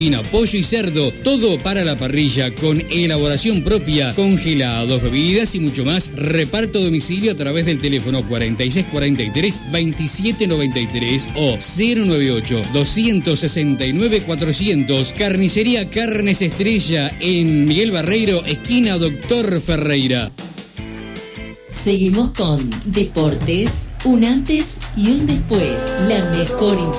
pollo y cerdo, todo para la parrilla con elaboración propia, congelados, bebidas y mucho más. Reparto a domicilio a través del teléfono 4643-2793 o 098-269-400. Carnicería Carnes Estrella en Miguel Barreiro, esquina Doctor Ferreira. Seguimos con Deportes, un antes y un después. La mejor información.